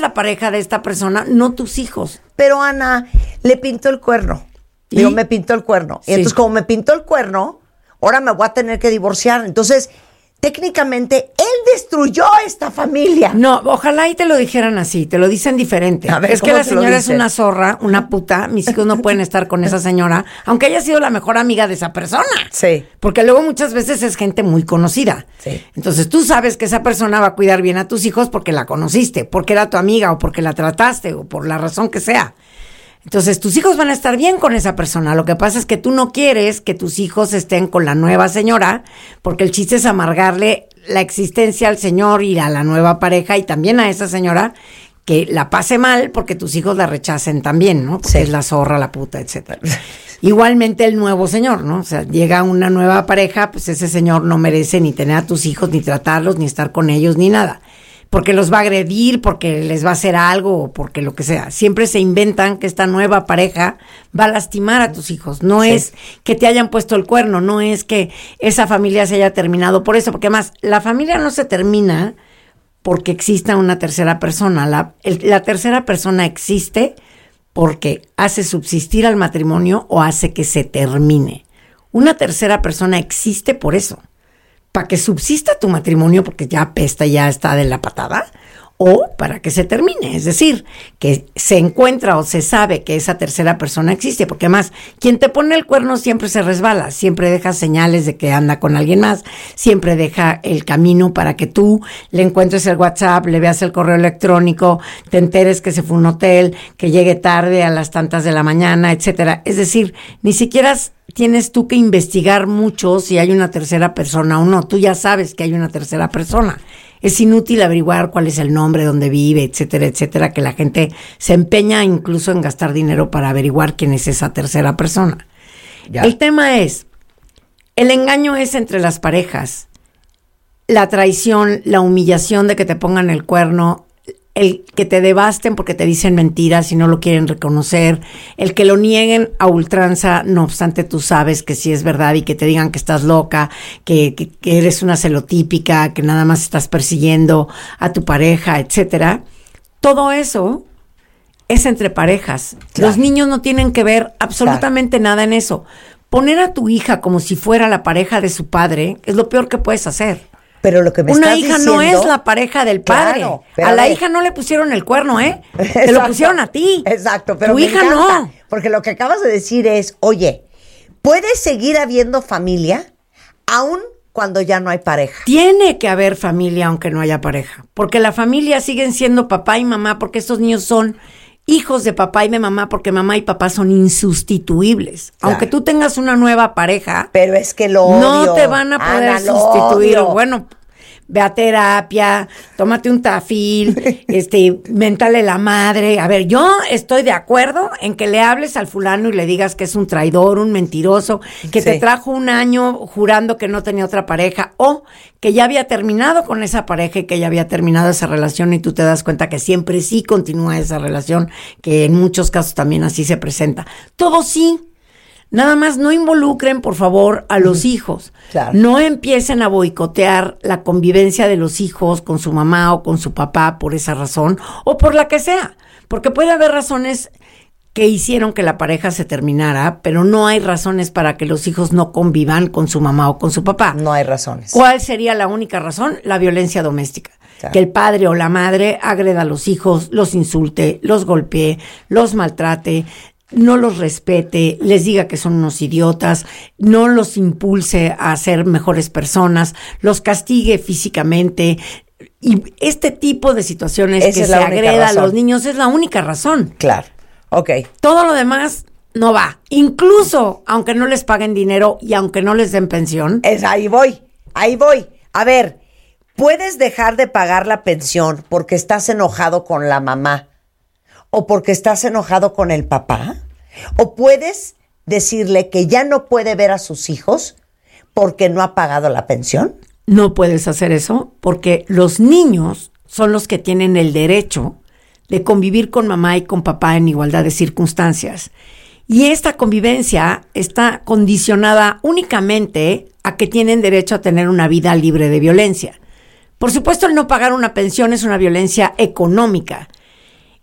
la pareja de esta persona, no tus hijos. Pero Ana, le pintó el cuerno. Digo, me pintó el cuerno. Y entonces, como me pintó el cuerno, ahora me voy a tener que divorciar. Entonces, técnicamente, él destruyó esta familia. No, ojalá y te lo dijeran así, te lo dicen diferente. A ver, es que ¿cómo la te lo señora es dicen? una zorra, una puta. Mis hijos no pueden estar con esa señora, aunque haya sido la mejor amiga de esa persona. Sí. Porque luego muchas veces es gente muy conocida. Sí. Entonces tú sabes que esa persona va a cuidar bien a tus hijos porque la conociste, porque era tu amiga o porque la trataste o por la razón que sea. Entonces, tus hijos van a estar bien con esa persona. Lo que pasa es que tú no quieres que tus hijos estén con la nueva señora, porque el chiste es amargarle la existencia al señor y a la nueva pareja y también a esa señora que la pase mal porque tus hijos la rechacen también, ¿no? Porque Sí. es la zorra, la puta, etcétera. Igualmente el nuevo señor, ¿no? O sea, llega una nueva pareja, pues ese señor no merece ni tener a tus hijos, ni tratarlos, ni estar con ellos, ni nada. Porque los va a agredir, porque les va a hacer algo, o porque lo que sea. Siempre se inventan que esta nueva pareja va a lastimar a tus hijos. No es que te hayan puesto el cuerno, no es que esa familia se haya terminado por eso, porque además la familia no se termina porque exista una tercera persona. La tercera persona existe porque hace subsistir al matrimonio o hace que se termine. Una tercera persona existe por eso. Para que subsista tu matrimonio, porque ya apesta, ya está de la patada, o para que se termine. Es decir, que se encuentra o se sabe que esa tercera persona existe, porque además, quien te pone el cuerno siempre se resbala, siempre deja señales de que anda con alguien más, siempre deja el camino para que tú le encuentres el WhatsApp, le veas el correo electrónico, te enteres que se fue a un hotel, que llegue tarde a las tantas de la mañana, etcétera. Es decir, ni siquiera tienes tú que investigar mucho si hay una tercera persona o no. Tú ya sabes que hay una tercera persona. Es inútil averiguar cuál es el nombre, dónde vive, etcétera, etcétera, que la gente se empeña incluso en gastar dinero para averiguar quién es esa tercera persona. Ya. El tema es, el engaño es entre las parejas, la traición, la humillación de que te pongan el cuerno, el que te devasten porque te dicen mentiras y no lo quieren reconocer, el que lo nieguen a ultranza, no obstante tú sabes que sí es verdad y que te digan que estás loca, que eres una celotípica, que nada más estás persiguiendo a tu pareja, etcétera. Todo eso es entre parejas. Claro. Los niños no tienen que ver absolutamente nada en eso. Poner a tu hija como si fuera la pareja de su padre es lo peor que puedes hacer. Pero lo que me una estás hija diciendo, no es la pareja del padre. Claro, a la hija no le pusieron el cuerno, ¿eh? Te lo pusieron a ti. Exacto, pero tu me hija encanta, no. Porque lo que acabas de decir es, oye, ¿puedes seguir habiendo familia aún cuando ya no hay pareja? Tiene que haber familia aunque no haya pareja. Porque la familia siguen siendo papá y mamá, porque estos niños son hijos de papá y de mamá, porque mamá y papá son insustituibles. Claro. Aunque tú tengas una nueva pareja, pero es que lo odio. No te van a poder Ana, sustituir. Bueno, ve a terapia, tómate un Tafil, méntale la madre. A ver, yo estoy de acuerdo en que le hables al fulano y le digas que es un traidor, un mentiroso, que te trajo un año jurando que no tenía otra pareja, o que ya había terminado con esa pareja y que ya había terminado esa relación y tú te das cuenta que siempre sí continúa esa relación, que en muchos casos también así se presenta. Todo sí. Nada más no involucren, por favor, a los hijos. Claro. No empiecen a boicotear la convivencia de los hijos con su mamá o con su papá por esa razón o por la que sea. Porque puede haber razones que hicieron que la pareja se terminara, pero no hay razones para que los hijos no convivan con su mamá o con su papá. No hay razones. ¿Cuál sería la única razón? La violencia doméstica. Claro. Que el padre o la madre agreda a los hijos, los insulte, los golpee, los maltrate, no los respete, les diga que son unos idiotas, no los impulse a ser mejores personas, los castigue físicamente. Y este tipo de situaciones que se agreda a los niños es la única razón. Claro, ok. Todo lo demás no va. Incluso aunque no les paguen dinero y aunque no les den pensión. Ahí voy. A ver, ¿puedes dejar de pagar la pensión porque estás enojado con la mamá? ¿O porque estás enojado con el papá? ¿O puedes decirle que ya no puede ver a sus hijos porque no ha pagado la pensión? No puedes hacer eso porque los niños son los que tienen el derecho de convivir con mamá y con papá en igualdad de circunstancias. Y esta convivencia está condicionada únicamente a que tienen derecho a tener una vida libre de violencia. Por supuesto, el no pagar una pensión es una violencia económica,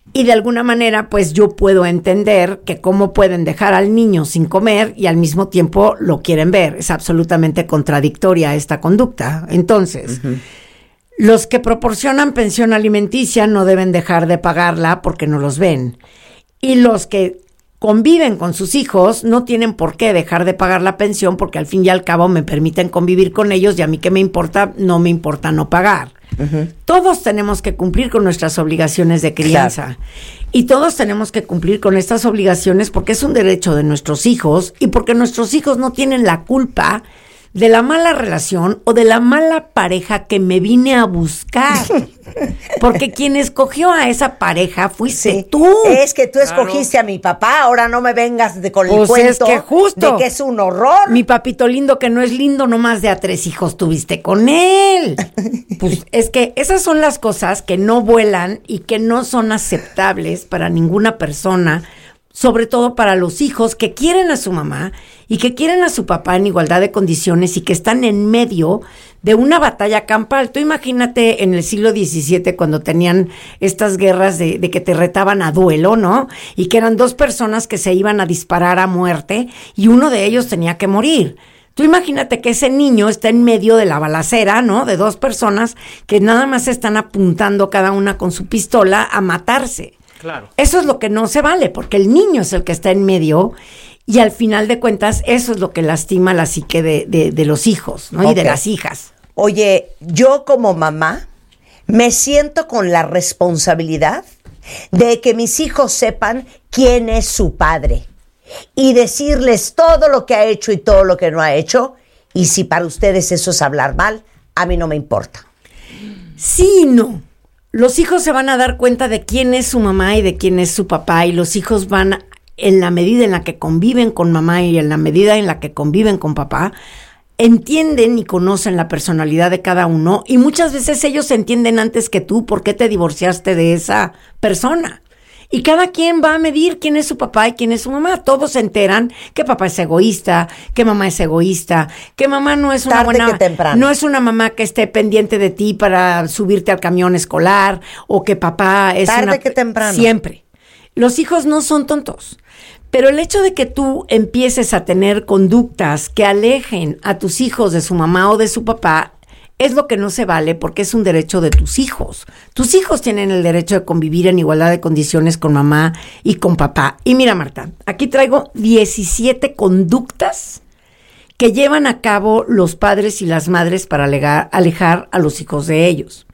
Y de alguna manera, pues yo puedo entender que cómo pueden dejar al niño sin comer y al mismo tiempo lo quieren ver. Es absolutamente contradictoria esta conducta. Entonces, los que proporcionan pensión alimenticia no deben dejar de pagarla porque no los ven. Y los que conviven con sus hijos no tienen por qué dejar de pagar la pensión porque al fin y al cabo me permiten convivir con ellos y a mí qué me importa, no me importa no pagar. Todos tenemos que cumplir con nuestras obligaciones de crianza. Claro. Y todos tenemos que cumplir con estas obligaciones porque es un derecho de nuestros hijos y porque nuestros hijos no tienen la culpa de la mala relación o de la mala pareja que me vine a buscar. Porque quien escogió a esa pareja fuiste tú. Es que tú escogiste a mi papá, ahora no me vengas con el cuento es que justo, de que es un horror. Mi papito lindo que no es lindo, nomás de a 3 hijos tuviste con él. Pues es que esas son las cosas que no vuelan y que no son aceptables para ninguna persona, sobre todo para los hijos que quieren a su mamá y que quieren a su papá en igualdad de condiciones y que están en medio de una batalla campal. Tú imagínate en el siglo XVII cuando tenían estas guerras de que te retaban a duelo, ¿no? Y que eran 2 personas que se iban a disparar a muerte y uno de ellos tenía que morir. Tú imagínate que ese niño está en medio de la balacera, ¿no? De 2 personas que nada más están apuntando cada una con su pistola a matarse. Claro. Eso es lo que no se vale, porque el niño es el que está en medio y al final de cuentas eso es lo que lastima la psique de los hijos, ¿no? Okay. Y de las hijas. Oye, yo como mamá me siento con la responsabilidad de que mis hijos sepan quién es su padre y decirles todo lo que ha hecho y todo lo que no ha hecho, y si para ustedes eso es hablar mal, a mí no me importa. Sí, no. Los hijos se van a dar cuenta de quién es su mamá y de quién es su papá, y los hijos van, en la medida en la que conviven con mamá y en la medida en la que conviven con papá, entienden y conocen la personalidad de cada uno, y muchas veces ellos entienden antes que tú por qué te divorciaste de esa persona. Y cada quien va a medir quién es su papá y quién es su mamá. Todos se enteran que papá es egoísta, que mamá es egoísta, que mamá no es una no es una mamá que esté pendiente de ti para subirte al camión escolar, o que papá es tarde que temprano. Siempre. Los hijos no son tontos. Pero el hecho de que tú empieces a tener conductas que alejen a tus hijos de su mamá o de su papá es lo que no se vale, porque es un derecho de tus hijos. Tus hijos tienen el derecho de convivir en igualdad de condiciones con mamá y con papá. Y mira, Marta, aquí traigo 17 conductas que llevan a cabo los padres y las madres para alejar a los hijos de ellos.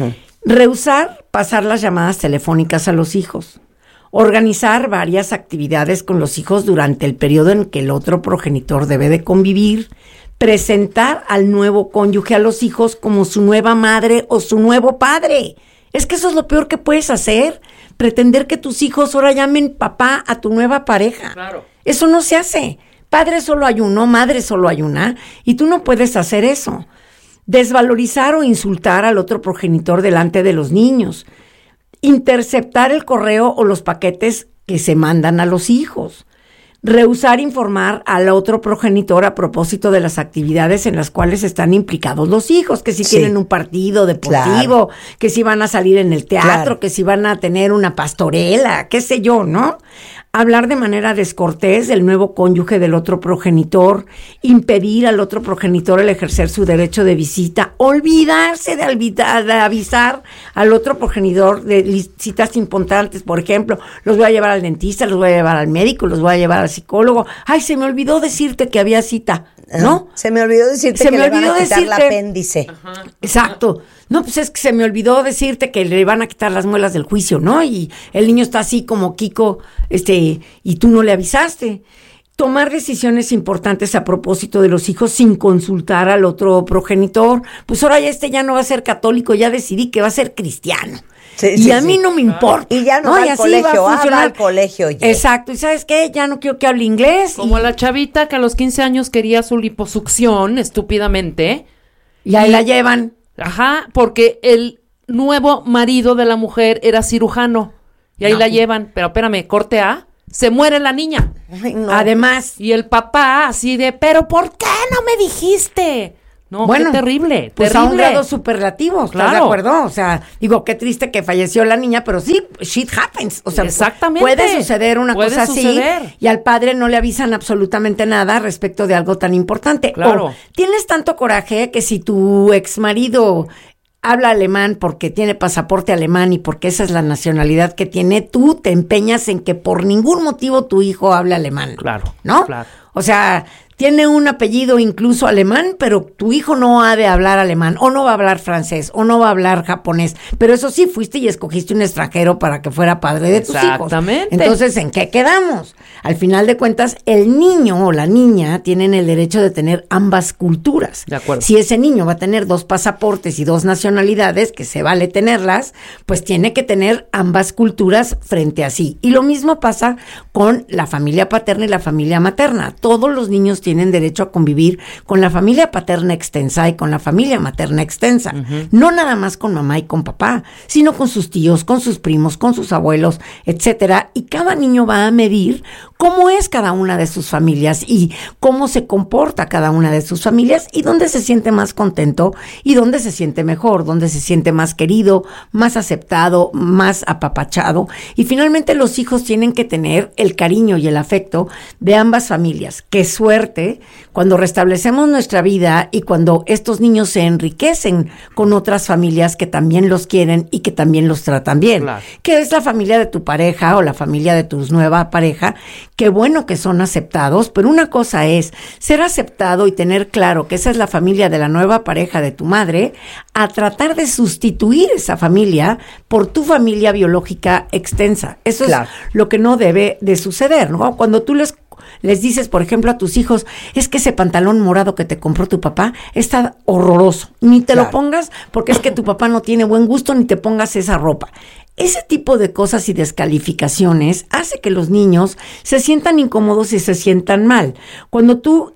Rehusar pasar las llamadas telefónicas a los hijos. Organizar varias actividades con los hijos durante el periodo en que el otro progenitor debe de convivir. Presentar al nuevo cónyuge a los hijos como su nueva madre o su nuevo padre. Es que eso es lo peor que puedes hacer. Pretender que tus hijos ahora llamen papá a tu nueva pareja. Claro. Eso no se hace. Padre solo hay uno, madre solo hay una, y tú no puedes hacer eso. Desvalorizar o insultar al otro progenitor delante de los niños. Interceptar el correo o los paquetes que se mandan a los hijos. Rehusar informar al otro progenitor a propósito de las actividades en las cuales están implicados los hijos, que si tienen un partido deportivo, que si van a salir en el teatro, que si van a tener una pastorela, qué sé yo, ¿no? Hablar de manera descortés del nuevo cónyuge del otro progenitor, impedir al otro progenitor el ejercer su derecho de visita, olvidarse de avisar al otro progenitor de citas importantes, por ejemplo, los voy a llevar al dentista, los voy a llevar al médico, los voy a llevar al psicólogo. Ay, se me olvidó decirte que había cita, ¿no? Se me olvidó decirte que le van a quitar el apéndice. Ajá. Exacto. No, pues es que se me olvidó decirte que le van a quitar las muelas del juicio, ¿no? Y el niño está así como Kiko, y tú no le avisaste. Tomar decisiones importantes a propósito de los hijos sin consultar al otro progenitor. Pues ahora ya no va a ser católico, ya decidí que va a ser cristiano. Y a mí no me importa. Y ya no va al colegio, va al colegio ya. Exacto, y ¿sabes qué? Ya no quiero que hable inglés. Como la chavita que a los 15 años quería su liposucción, estúpidamente. Y ahí la llevan. Ajá, porque el nuevo marido de la mujer era cirujano. Y ahí la llevan. Pero espérame, corte A, se muere la niña. Ay, no. Además. Y el papá así de, ¿pero por qué no me dijiste? No, bueno, qué terrible, pues terrible. a un grado superlativo, ¿estás de acuerdo? O sea, digo, qué triste que falleció la niña, pero sí, shit happens. O sea, exactamente. Puede suceder una cosa así y al padre no le avisan absolutamente nada respecto de algo tan importante. Claro. O tienes tanto coraje que si tu exmarido habla alemán porque tiene pasaporte alemán y porque esa es la nacionalidad que tiene, tú te empeñas en que por ningún motivo tu hijo hable alemán. Claro. ¿No? Claro. O sea, tiene un apellido incluso alemán, pero tu hijo no ha de hablar alemán, o no va a hablar francés, o no va a hablar japonés. Pero eso sí, fuiste y escogiste un extranjero para que fuera padre de tus hijos. Exactamente. Entonces, ¿en qué quedamos? Al final de cuentas, el niño o la niña tienen el derecho de tener ambas culturas. De acuerdo. Si ese niño va a tener 2 pasaportes y 2 nacionalidades, que se vale tenerlas, pues tiene que tener ambas culturas frente a sí. Y lo mismo pasa con la familia paterna y la familia materna. Todos los niños tienen derecho a convivir con la familia paterna extensa y con la familia materna extensa. No nada más con mamá y con papá, sino con sus tíos, con sus primos, con sus abuelos, etcétera. Y cada niño va a medir cómo es cada una de sus familias y cómo se comporta cada una de sus familias y dónde se siente más contento y dónde se siente mejor, dónde se siente más querido, más aceptado, más apapachado. Y finalmente los hijos tienen que tener el cariño y el afecto de ambas familias. Qué suerte cuando restablecemos nuestra vida y cuando estos niños se enriquecen con otras familias que también los quieren y que también los tratan bien. Claro. Que es la familia de tu pareja o la familia de tu nueva pareja. Qué bueno que son aceptados, pero una cosa es ser aceptado y tener claro que esa es la familia de la nueva pareja de tu madre, a tratar de sustituir esa familia por tu familia biológica extensa. Eso Claro. es lo que no debe de suceder, ¿no? Cuando tú les dices, por ejemplo, a tus hijos, es que ese pantalón morado que te compró tu papá está horroroso. Ni te Claro. lo pongas porque es que tu papá no tiene buen gusto, ni te pongas esa ropa. Ese tipo de cosas y descalificaciones hace que los niños se sientan incómodos y se sientan mal. Cuando tú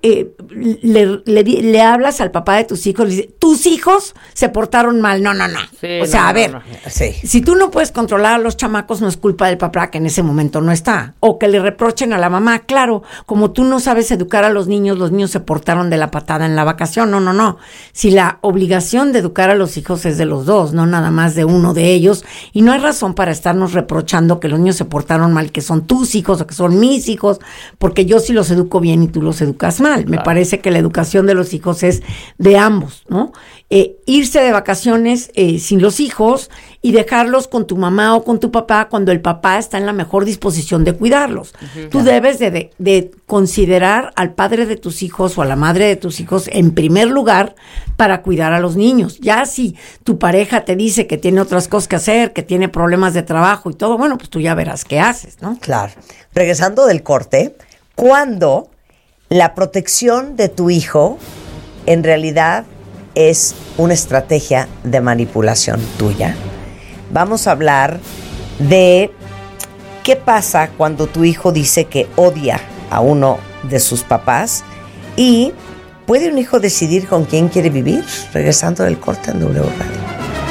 le hablas al papá de tus hijos, le dices, tus hijos se portaron mal. No. Sí, o sea, no, a ver, no. Sí. si tú no puedes controlar a los chamacos, no es culpa del papá que en ese momento no está. O que le reprochen a la mamá, claro, como tú no sabes educar a los niños se portaron de la patada en la vacación. No. Si la obligación de educar a los hijos es de los dos, no nada más de uno de ellos, y no hay razón para estarnos reprochando que los niños se portaron mal, que son tus hijos o que son mis hijos, porque yo sí los educo bien y tú los educas mal. Me parece que la educación de los hijos es de ambos, ¿no? Irse de vacaciones sin los hijos y dejarlos con tu mamá o con tu papá cuando el papá está en la mejor disposición de cuidarlos. Tú debes de considerar al padre de tus hijos o a la madre de tus hijos en primer lugar para cuidar a los niños. Ya si tu pareja te dice que tiene otras cosas que hacer, que tiene problemas de trabajo y todo, bueno, pues tú ya verás qué haces, ¿no? Claro. Regresando del corte, ¿cuándo la protección de tu hijo en realidad es una estrategia de manipulación tuya? Vamos a hablar de qué pasa cuando tu hijo dice que odia a uno de sus papás y ¿puede un hijo decidir con quién quiere vivir? Regresando del corte en W Radio.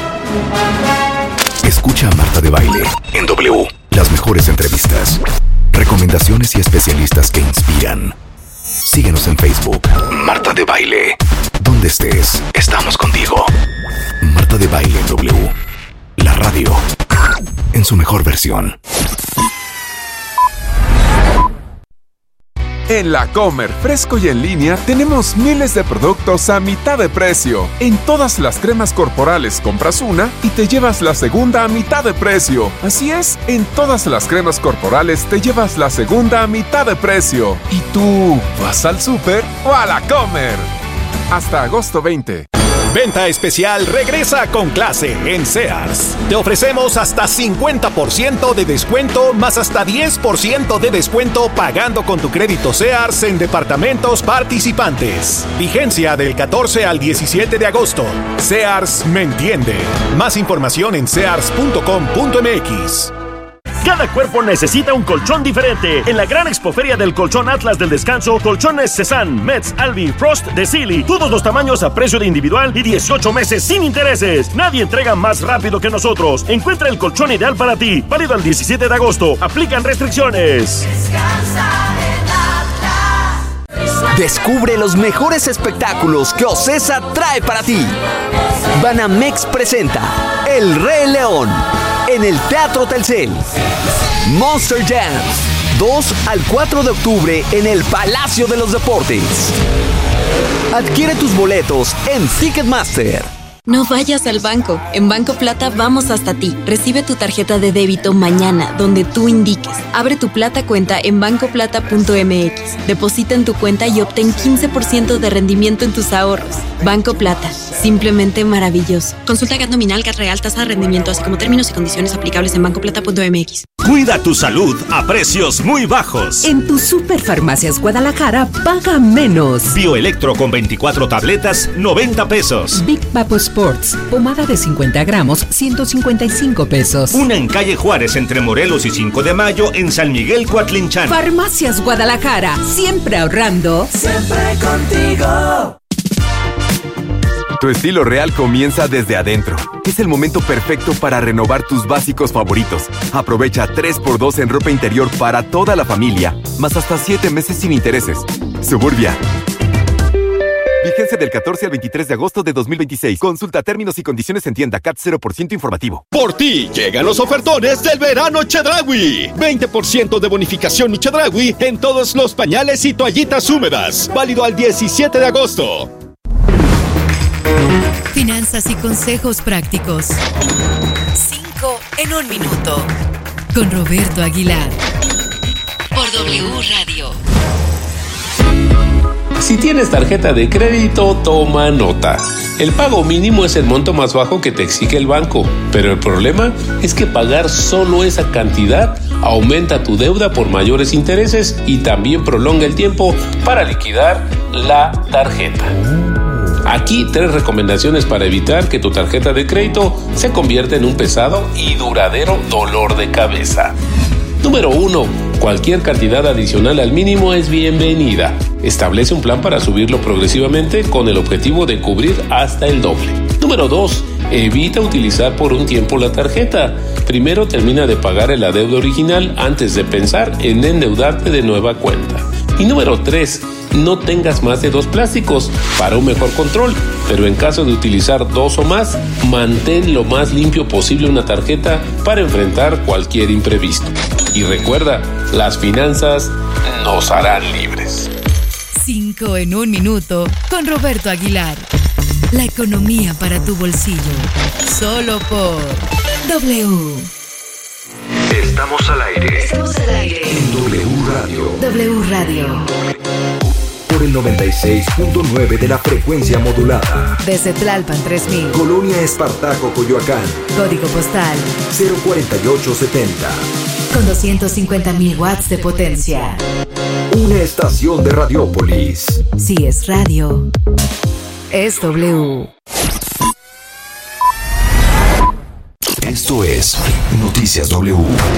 Escucha a Marta de Baile en W. Las mejores entrevistas, recomendaciones y especialistas que inspiran. Síguenos en Facebook. Marta de Baile. Donde estés, estamos contigo. Marta de Baile en W. La radio. En su mejor versión. En La Comer, fresco y en línea, tenemos miles de productos a mitad de precio. En todas las cremas corporales compras una y te llevas la segunda a mitad de precio. Así es, en todas las cremas corporales te llevas la segunda a mitad de precio. ¿Y tú vas al súper o a La Comer? Hasta agosto 20. Venta especial regresa con clase en Sears. Te ofrecemos hasta 50% de descuento más hasta 10% de descuento pagando con tu crédito Sears en departamentos participantes. Vigencia del 14 al 17 de agosto. Sears me entiende. Más información en sears.com.mx. Cada cuerpo necesita un colchón diferente. En la gran expoferia del Colchón Atlas del Descanso, colchones Cezanne, Metz, Albi, Frost, de Sealy, todos los tamaños a precio de individual y 18 meses sin intereses. Nadie entrega más rápido que nosotros. Encuentra el colchón ideal para ti. Válido al 17 de agosto. Aplican restricciones. Descansa en Atlas. Descubre los mejores espectáculos que Ocesa trae para ti. Banamex presenta El Rey León en el Teatro Telcel. Monster Jams, 2 al 4 de octubre en el Palacio de los Deportes. Adquiere tus boletos en Ticketmaster. No vayas al banco. En Banco Plata vamos hasta ti. Recibe tu tarjeta de débito mañana, donde tú indiques. Abre tu Plata cuenta en bancoplata.mx. Deposita en tu cuenta y obtén 15% de rendimiento en tus ahorros. Banco Plata. Simplemente maravilloso. Consulta GAT nominal, GAT real, tasa de rendimiento, así como términos y condiciones aplicables en bancoplata.mx. Cuida tu salud a precios muy bajos. En tu Superfarmacias Guadalajara, paga menos. Bioelectro con 24 tabletas, 90 pesos. Big Papo Sports, pomada de 50 gramos, 155 pesos. Una en calle Juárez entre Morelos y 5 de Mayo en San Miguel Coatlinchan. Farmacias Guadalajara, siempre ahorrando. Siempre contigo. Tu estilo real comienza desde adentro. Es el momento perfecto para renovar tus básicos favoritos. Aprovecha 3x2 en ropa interior para toda la familia, más hasta 7 meses sin intereses. Suburbia. Vigencia del 14 al 23 de agosto de 2026. Consulta términos y condiciones en tienda. CAT 0% informativo. Por ti llegan los ofertones del verano Chedraui. 20% de bonificación y Chedraui en todos los pañales y toallitas húmedas. Válido al 17 de agosto. Finanzas y consejos prácticos. 5 en 1 minuto. Con Roberto Aguilar. Por W Radio. Si tienes tarjeta de crédito, toma nota. El pago mínimo es el monto más bajo que te exige el banco, pero el problema es que pagar solo esa cantidad aumenta tu deuda por mayores intereses y también prolonga el tiempo para liquidar la tarjeta. Aquí 3 recomendaciones para evitar que tu tarjeta de crédito se convierta en un pesado y duradero dolor de cabeza. Número 1. Cualquier cantidad adicional al mínimo es bienvenida. Establece un plan para subirlo progresivamente con el objetivo de cubrir hasta el doble. Número 2. Evita utilizar por un tiempo la tarjeta. Primero termina de pagar el adeudo original antes de pensar en endeudarte de nueva cuenta. Y número 3. No tengas más de 2 plásticos para un mejor control, pero en caso de utilizar 2 o más, mantén lo más limpio posible una tarjeta para enfrentar cualquier imprevisto. Y recuerda, las finanzas nos harán libres. 5 en 1 minuto con Roberto Aguilar. La economía para tu bolsillo. Solo por W. Estamos al aire. En W Radio. W Radio. Por el 96.9 de la frecuencia modulada. Desde Tlalpan 3000. Colonia Espartaco, Coyoacán. Código postal 04870. Con 250,000 watts de potencia. Una estación de Radiópolis. Si es radio, es W. Esto es Noticias W.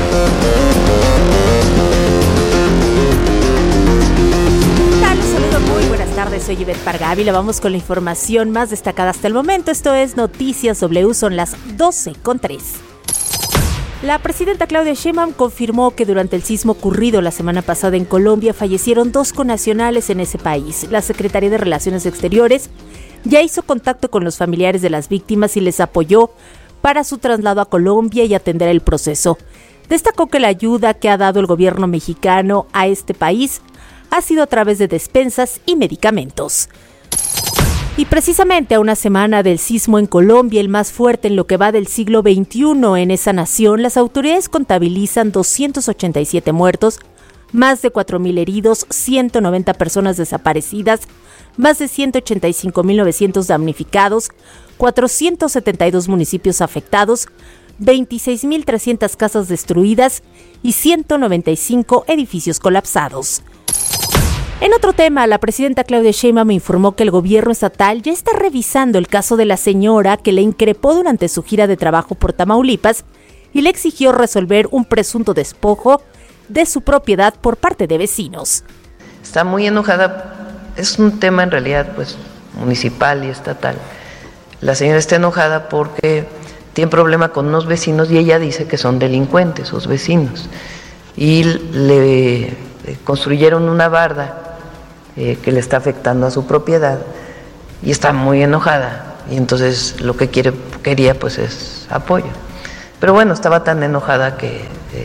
Muy buenas tardes, soy Ivette Pargávila. Vamos con la información más destacada hasta el momento. Esto es Noticias W, son las 12:03. La presidenta Claudia Sheinbaum confirmó que durante el sismo ocurrido la semana pasada en Colombia fallecieron 2 connacionales en ese país. La Secretaría de Relaciones Exteriores ya hizo contacto con los familiares de las víctimas y les apoyó para su traslado a Colombia y atender el proceso. Destacó que la ayuda que ha dado el gobierno mexicano a este país ha sido a través de despensas y medicamentos. Y precisamente a una semana del sismo en Colombia, el más fuerte en lo que va del siglo XXI en esa nación, las autoridades contabilizan 287 muertos, más de 4,000 heridos, 190 personas desaparecidas, más de 185,900 damnificados, 472 municipios afectados, 26,300 casas destruidas y 195 edificios colapsados. En otro tema, la presidenta Claudia Sheinbaum informó que el gobierno estatal ya está revisando el caso de la señora que le increpó durante su gira de trabajo por Tamaulipas y le exigió resolver un presunto despojo de su propiedad por parte de vecinos. Está muy enojada, es un tema en realidad pues municipal y estatal. La señora está enojada porque tiene problema con unos vecinos y ella dice que son delincuentes sus vecinos y le construyeron una barda que le está afectando a su propiedad y está muy enojada. Y entonces lo que quería pues es apoyo. Pero bueno, estaba tan enojada que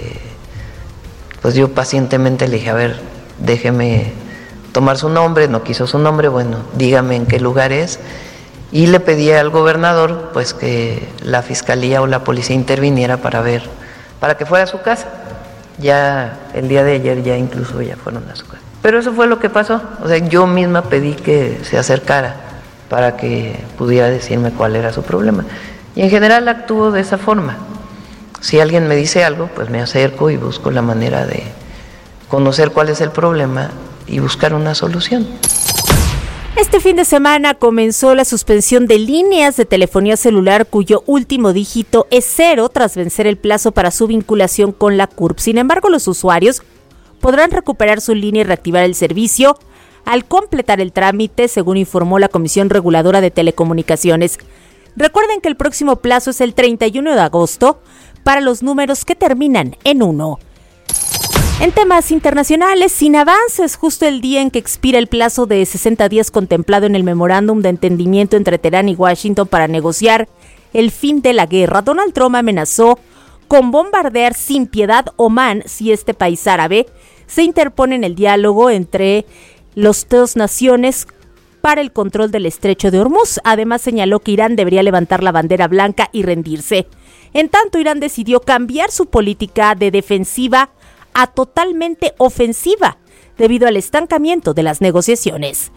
pues yo pacientemente le dije, a ver, déjeme tomar su nombre. No quiso su nombre, bueno, dígame en qué lugar es. Y le pedí al gobernador pues que la fiscalía o la policía interviniera para que fuera a su casa. Ya el día de ayer ya incluso ya fueron a su casa. Pero eso fue lo que pasó. O sea, yo misma pedí que se acercara para que pudiera decirme cuál era su problema. Y en general actúo de esa forma. Si alguien me dice algo, pues me acerco y busco la manera de conocer cuál es el problema y buscar una solución. Este fin de semana comenzó la suspensión de líneas de telefonía celular cuyo último dígito es 0 tras vencer el plazo para su vinculación con la CURP. Sin embargo, los usuarios podrán recuperar su línea y reactivar el servicio al completar el trámite, según informó la Comisión Reguladora de Telecomunicaciones. Recuerden que el próximo plazo es el 31 de agosto para los números que terminan en 1. En temas internacionales, sin avances, justo el día en que expira el plazo de 60 días contemplado en el memorándum de entendimiento entre Teherán y Washington para negociar el fin de la guerra, Donald Trump amenazó con bombardear sin piedad Omán si este país árabe se interpone en el diálogo entre las dos naciones para el control del estrecho de Hormuz. Además, señaló que Irán debería levantar la bandera blanca y rendirse. En tanto, Irán decidió cambiar su política de defensiva a totalmente ofensiva debido al estancamiento de las negociaciones.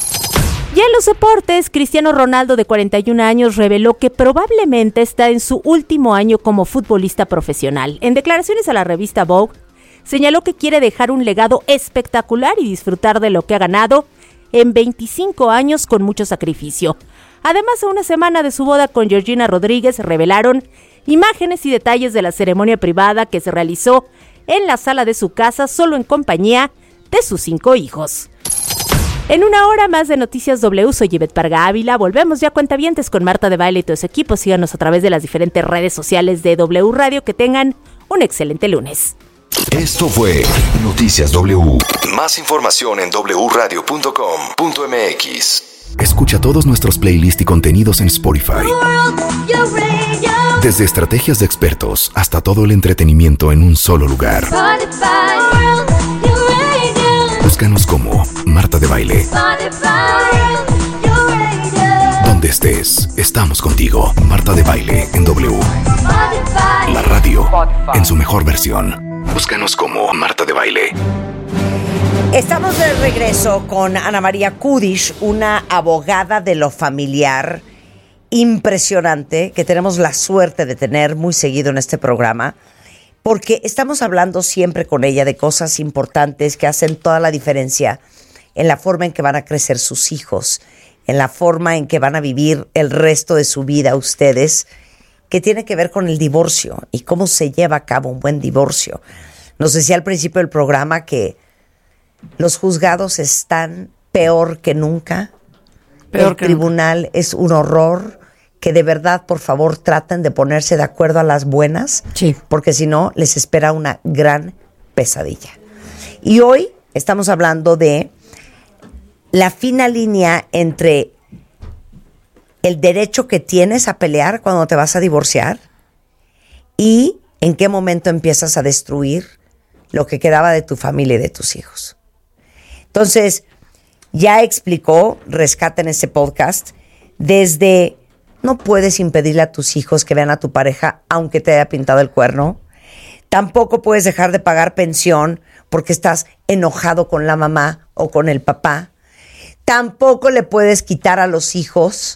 Y en los deportes, Cristiano Ronaldo, de 41 años, reveló que probablemente está en su último año como futbolista profesional. En declaraciones a la revista Vogue, señaló que quiere dejar un legado espectacular y disfrutar de lo que ha ganado en 25 años con mucho sacrificio. Además, a una semana de su boda con Georgina Rodríguez, revelaron imágenes y detalles de la ceremonia privada que se realizó en la sala de su casa, solo en compañía de sus 5 hijos. En una hora más de Noticias W, soy Ivette Parga Ávila. Volvemos ya, cuentavientes, con Marta de Baile y todo su equipo. Síganos a través de las diferentes redes sociales de W Radio. Que tengan un excelente lunes. Esto fue Noticias W. Más información en wradio.com.mx. Escucha todos nuestros playlists y contenidos en Spotify. Desde estrategias de expertos hasta todo el entretenimiento en un solo lugar. Búscanos como Marta de Baile. Donde estés, estamos contigo. Marta de Baile en W. La radio en su mejor versión. Búscanos como Marta de Baile. Estamos de regreso con Ana María Kudish, una abogada de lo familiar impresionante que tenemos la suerte de tener muy seguido en este programa, porque estamos hablando siempre con ella de cosas importantes que hacen toda la diferencia en la forma en que van a crecer sus hijos, en la forma en que van a vivir el resto de su vida ustedes, que tiene que ver con el divorcio y cómo se lleva a cabo un buen divorcio. Nos decía al principio del programa que los juzgados están peor que nunca. El tribunal es un horror. Que de verdad, por favor, traten de ponerse de acuerdo a las buenas. Sí. Porque si no, les espera una gran pesadilla. Y hoy estamos hablando de la fina línea entre el derecho que tienes a pelear cuando te vas a divorciar y en qué momento empiezas a destruir lo que quedaba de tu familia y de tus hijos. Entonces, ya explicó, rescata en ese podcast, desde no puedes impedirle a tus hijos que vean a tu pareja aunque te haya pintado el cuerno. Tampoco puedes dejar de pagar pensión porque estás enojado con la mamá o con el papá. Tampoco le puedes quitar a los hijos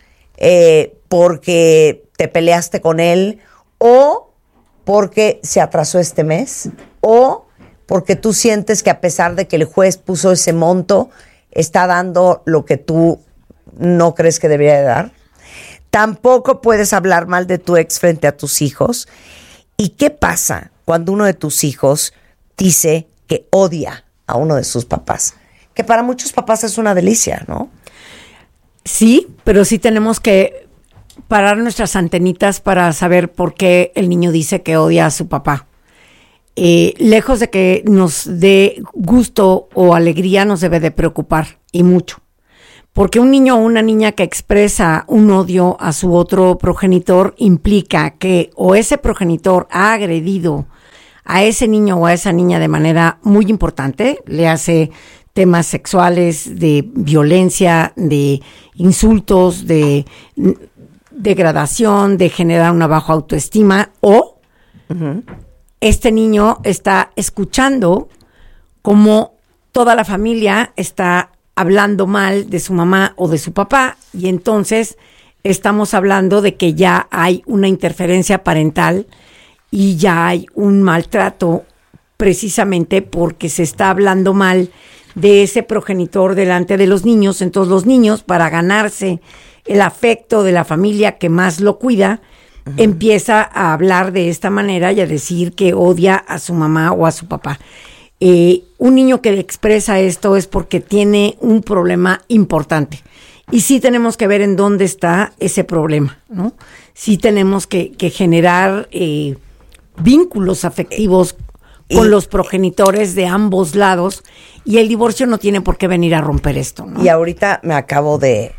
porque te peleaste con él o porque se atrasó este mes o porque tú sientes que a pesar de que el juez puso ese monto, está dando lo que tú no crees que debería de dar. Tampoco puedes hablar mal de tu ex frente a tus hijos. ¿Y qué pasa cuando uno de tus hijos dice que odia a uno de sus papás? Que para muchos papás es una delicia, ¿no? Sí, pero sí tenemos que parar nuestras antenitas para saber por qué el niño dice que odia a su papá. lejos de que nos dé gusto o alegría, nos debe de preocupar, y mucho. Porque un niño o una niña que expresa un odio a su otro progenitor implica que o ese progenitor ha agredido a ese niño o a esa niña de manera muy importante, le hace temas sexuales, de violencia, de insultos, de degradación, de generar una baja autoestima, o este niño está escuchando cómo toda la familia está hablando mal de su mamá o de su papá, y entonces estamos hablando de que ya hay una interferencia parental y ya hay un maltrato, precisamente porque se está hablando mal de ese progenitor delante de los niños. Entonces los niños, para ganarse el afecto de la familia que más lo cuida, empieza a hablar de esta manera y a decir que odia a su mamá o a su papá. Un niño que expresa esto es porque tiene un problema importante. Y sí tenemos que ver en dónde está ese problema, ¿no? Sí tenemos que generar vínculos afectivos con los progenitores de ambos lados, y el divorcio no tiene por qué venir a romper esto, ¿no? Y ahorita me acabo de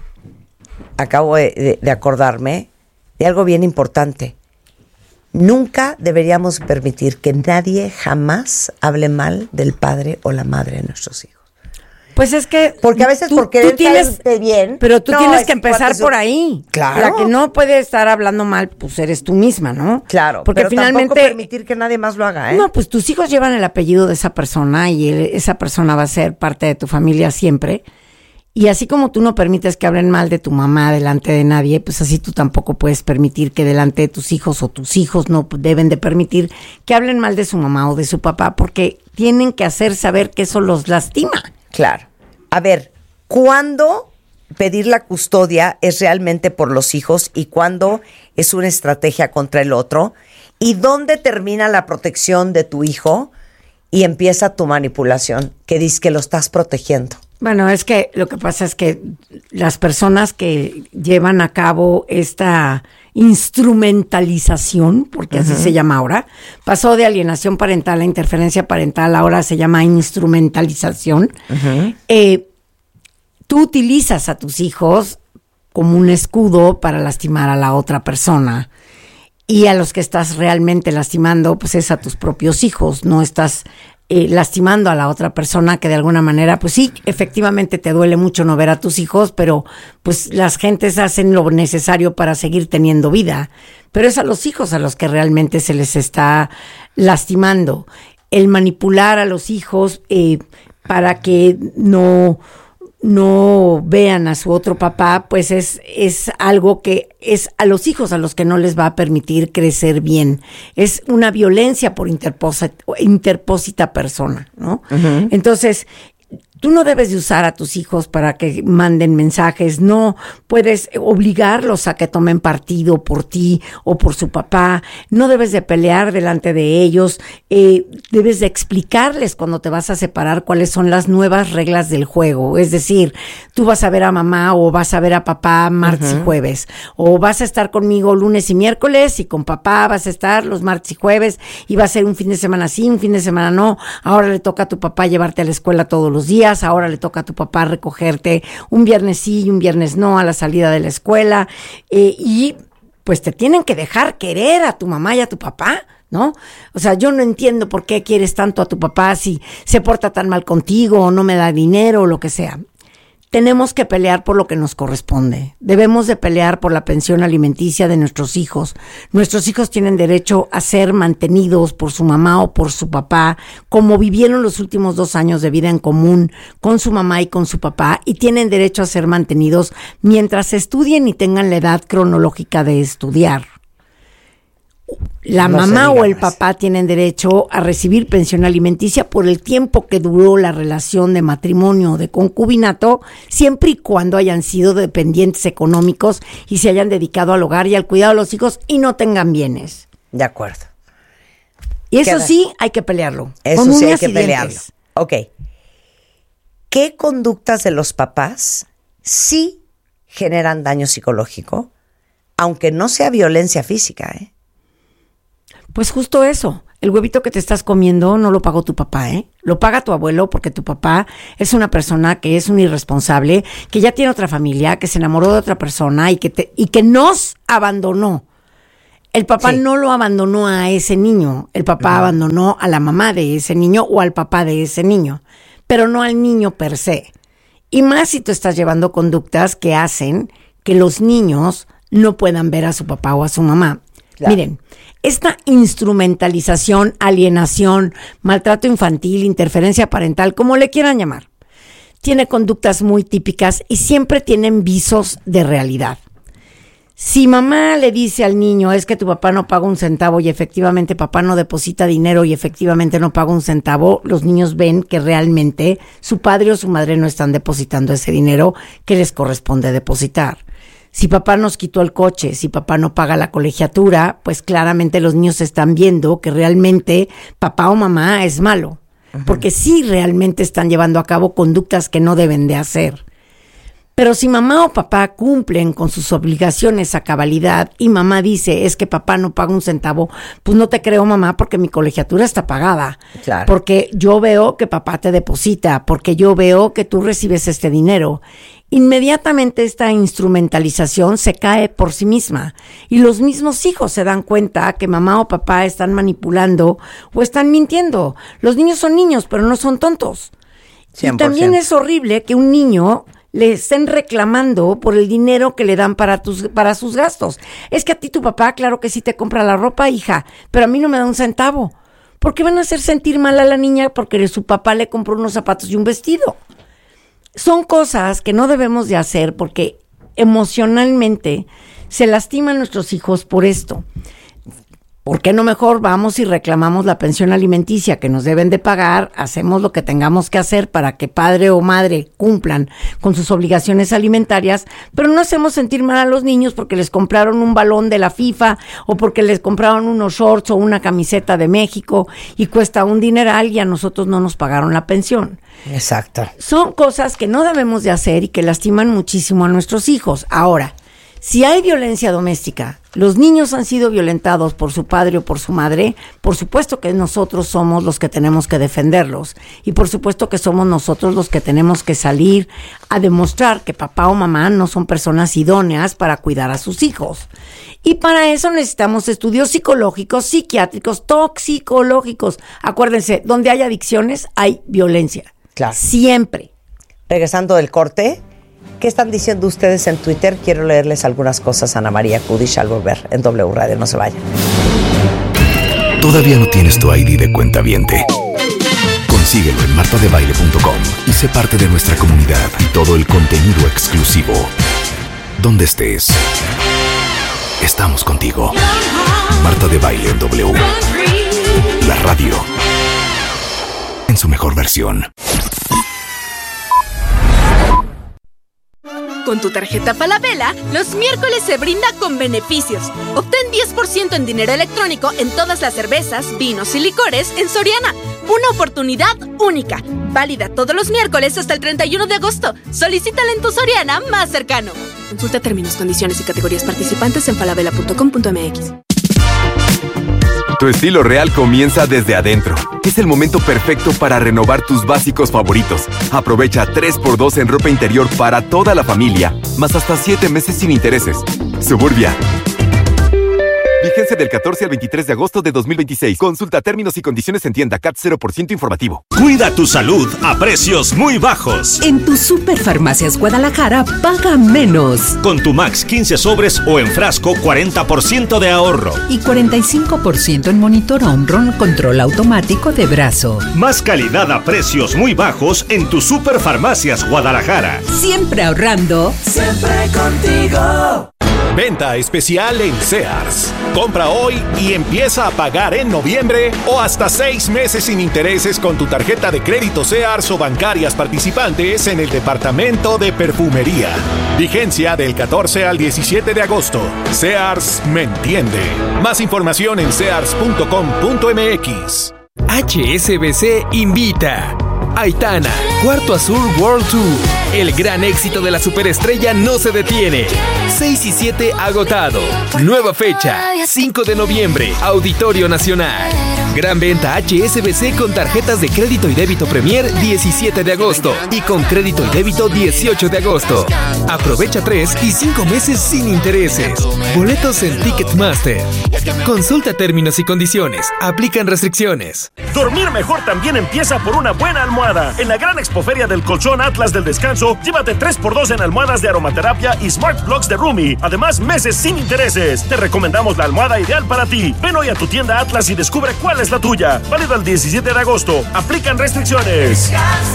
acordarme de algo bien importante. Nunca deberíamos permitir que nadie jamás hable mal del padre o la madre de nuestros hijos. Pues es que... Porque a veces tú tienes bien... Pero tú tienes que empezar por ahí. Claro. La que no puede estar hablando mal, pues eres tú misma, ¿no? Claro, porque pero finalmente... tampoco permitir que nadie más lo haga, ¿eh? No, pues tus hijos llevan el apellido de esa persona y esa persona va a ser parte de tu familia siempre. Y así como tú no permites que hablen mal de tu mamá delante de nadie, pues así tú tampoco puedes permitir que delante de tus hijos, o tus hijos no deben de permitir que hablen mal de su mamá o de su papá, porque tienen que hacer saber que eso los lastima. Claro. A ver, ¿cuándo pedir la custodia es realmente por los hijos y cuándo es una estrategia contra el otro? ¿Y dónde termina la protección de tu hijo y empieza tu manipulación, que dices que lo estás protegiendo? Bueno, es que lo que pasa es que las personas que llevan a cabo esta instrumentalización, porque así se llama ahora, pasó de alienación parental a interferencia parental, ahora se llama instrumentalización. Tú utilizas a tus hijos como un escudo para lastimar a la otra persona, y a los que estás realmente lastimando, pues es a tus propios hijos. No estás lastimando a la otra persona, que de alguna manera, pues sí, efectivamente te duele mucho no ver a tus hijos, pero pues las gentes hacen lo necesario para seguir teniendo vida. Pero es a los hijos a los que realmente se les está lastimando. El manipular a los hijos para que no vean a su otro papá, pues es algo que es a los hijos a los que no les va a permitir crecer bien. Es una violencia por interpósita persona, ¿no? Entonces, tú no debes de usar a tus hijos para que manden mensajes, no puedes obligarlos a que tomen partido por ti o por su papá, no debes de pelear delante de ellos, debes de explicarles cuando te vas a separar cuáles son las nuevas reglas del juego. Es decir, tú vas a ver a mamá o vas a ver a papá martes y jueves, o vas a estar conmigo lunes y miércoles, y con papá vas a estar los martes y jueves, y va a ser un fin de semana sí, un fin de semana no. Ahora le toca a tu papá llevarte a la escuela todos los días, ahora le toca a tu papá recogerte un viernes sí y un viernes no a la salida de la escuela, y pues te tienen que dejar querer a tu mamá y a tu papá, ¿no? O sea, yo no entiendo por qué quieres tanto a tu papá si se porta tan mal contigo o no me da dinero o lo que sea. Tenemos que pelear por lo que nos corresponde. Debemos de pelear por la pensión alimenticia de nuestros hijos. Nuestros hijos tienen derecho a ser mantenidos por su mamá o por su papá, como vivieron los últimos 2 años de vida en común con su mamá y con su papá, y tienen derecho a ser mantenidos mientras estudien y tengan la edad cronológica de estudiar. La mamá o el papá tienen derecho a recibir pensión alimenticia por el tiempo que duró la relación de matrimonio o de concubinato, siempre y cuando hayan sido dependientes económicos y se hayan dedicado al hogar y al cuidado de los hijos y no tengan bienes. De acuerdo. Y eso sí hay que pelearlo. Eso sí hay que pelearlo. Ok. ¿Qué conductas de los papás sí generan daño psicológico, aunque no sea violencia física, Pues justo eso. el huevito que te estás comiendo no lo pagó tu papá, lo paga tu abuelo, porque tu papá es una persona que es un irresponsable, que ya tiene otra familia, que se enamoró de otra persona y que nos abandonó. El papá no lo abandonó a ese niño, el papá abandonó a la mamá de ese niño o al papá de ese niño, pero no al niño per se. Y más si tú estás llevando conductas que hacen que los niños no puedan ver a su papá o a su mamá. Claro. Miren, esta instrumentalización, alienación, maltrato infantil, interferencia parental, como le quieran llamar, tiene conductas muy típicas y siempre tienen visos de realidad. Si mamá le dice al niño, es que tu papá no paga un centavo, y efectivamente papá no deposita dinero y efectivamente no paga un centavo, los niños ven que realmente su padre o su madre no están depositando ese dinero que les corresponde depositar. Si papá nos quitó el coche, si papá no paga la colegiatura, pues claramente los niños están viendo que realmente papá o mamá es malo. Porque sí realmente están llevando a cabo conductas que no deben de hacer. Pero si mamá o papá cumplen con sus obligaciones a cabalidad y mamá dice, es que papá no paga un centavo, pues no te creo, mamá, porque mi colegiatura está pagada. Claro. Porque yo veo que papá te deposita, porque yo veo que tú recibes este dinero. Inmediatamente esta instrumentalización se cae por sí misma y los mismos hijos se dan cuenta que mamá o papá están manipulando o están mintiendo. Los niños son niños, pero no son tontos. 100%. Y también es horrible que un niño le estén reclamando por el dinero que le dan para sus gastos. Es que a ti tu papá, claro que sí te compra la ropa, hija, pero a mí no me da un centavo. ¿Por qué van a hacer sentir mal a la niña porque su papá le compró unos zapatos y un vestido? Son cosas que no debemos de hacer porque emocionalmente se lastiman nuestros hijos por esto. ¿Por qué no mejor vamos y reclamamos la pensión alimenticia que nos deben de pagar? Hacemos lo que tengamos que hacer para que padre o madre cumplan con sus obligaciones alimentarias, pero no hacemos sentir mal a los niños porque les compraron un balón de la FIFA o porque les compraron unos shorts o una camiseta de México y cuesta un dineral y a nosotros no nos pagaron la pensión. Exacto. Son cosas que no debemos de hacer y que lastiman muchísimo a nuestros hijos. Ahora, si hay violencia doméstica, los niños han sido violentados por su padre o por su madre, por supuesto que nosotros somos los que tenemos que defenderlos y por supuesto que somos nosotros los que tenemos que salir a demostrar que papá o mamá no son personas idóneas para cuidar a sus hijos. Y para eso necesitamos estudios psicológicos, psiquiátricos, toxicológicos. Acuérdense, donde hay adicciones hay violencia. Claro. Siempre. Regresando del corte, ¿qué están diciendo ustedes en Twitter? Quiero leerles algunas cosas a Ana María Kudish al volver en W Radio. No se vayan. ¿Todavía no tienes tu ID de cuentaviente? Consíguelo en martadebaile.com y sé parte de nuestra comunidad y todo el contenido exclusivo. Donde estés, estamos contigo. Marta de Baile en W. La radio en su mejor versión. Con tu tarjeta Falabella, los miércoles se brinda con beneficios. Obtén 10% en dinero electrónico en todas las cervezas, vinos y licores en Soriana. Una oportunidad única. Válida todos los miércoles hasta el 31 de agosto. Solicítala en tu Soriana más cercano. Consulta términos, condiciones y categorías participantes en falabella.com.mx. Tu estilo real comienza desde adentro. Es el momento perfecto para renovar tus básicos favoritos. Aprovecha 3x2 en ropa interior para toda la familia, más hasta 7 meses sin intereses. Suburbia. Vigencia del 14 al 23 de agosto de 2026. Consulta términos y condiciones en tienda CAT 0% informativo. Cuida tu salud a precios muy bajos. En tu Superfarmacias Guadalajara, paga menos. Con tu Max 15 sobres o en frasco, 40% de ahorro. Y 45% en monitor Omron control automático de brazo. Más calidad a precios muy bajos en tu Superfarmacias Guadalajara. Siempre ahorrando. Siempre contigo. Venta especial en Sears. Compra hoy y empieza a pagar en noviembre o hasta 6 meses sin intereses con tu tarjeta de crédito Sears o bancarias participantes en el departamento de perfumería. Vigencia del 14 al 17 de agosto. Sears me entiende. Más información en sears.com.mx. HSBC invita. Aitana, Cuarto Azul World Tour. El gran éxito de la superestrella no se detiene. 6 y 7 agotado. Nueva fecha, 5 de noviembre, Auditorio Nacional. Gran venta HSBC con tarjetas de crédito y débito Premier 17 de agosto y con crédito y débito 18 de agosto. Aprovecha 3 y 5 meses sin intereses. Boletos en Ticketmaster. Consulta términos y condiciones. Aplican restricciones. Dormir mejor también empieza por una buena almohada. En la gran expoferia del colchón Atlas del Descanso, llévate 3x2 en almohadas de aromaterapia y Smart Blocks de Rumi. Además, meses sin intereses. Te recomendamos la almohada ideal para ti. Ven hoy a tu tienda Atlas y descubre cuál es la tuya. Válido el 17 de agosto. Aplican restricciones.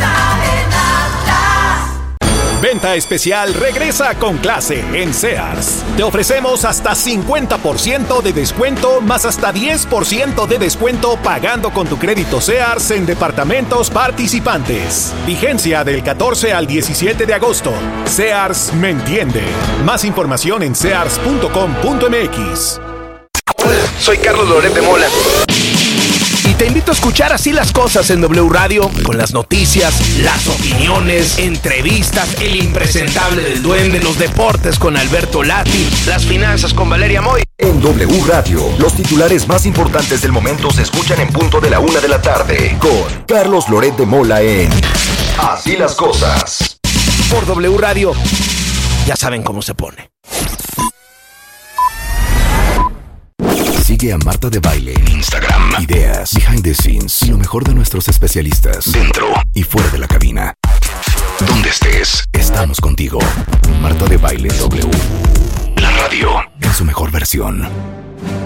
Venta especial regresa con clase en Sears. Te ofrecemos hasta 50% de descuento más hasta 10% de descuento pagando con tu crédito Sears en departamentos participantes. Vigencia del 14 al 17 de agosto. Sears me entiende. Más información en sears.com.mx. Hola, soy Carlos Loret de Mola. Y te invito a escuchar Así las Cosas en W Radio, con las noticias, las opiniones, entrevistas, el impresentable del Duende, los deportes con Alberto Lati, las finanzas con Valeria Moy. En W Radio, los titulares más importantes del momento se escuchan en punto de la 1 de la tarde, con Carlos Loret de Mola en Así las Cosas. Por W Radio, ya saben cómo se pone. Sigue a Marta de Baile en Instagram. Ideas, behind the scenes y lo mejor de nuestros especialistas dentro y fuera de la cabina. Donde estés, estamos contigo. Marta de Baile W. La radio en su mejor versión.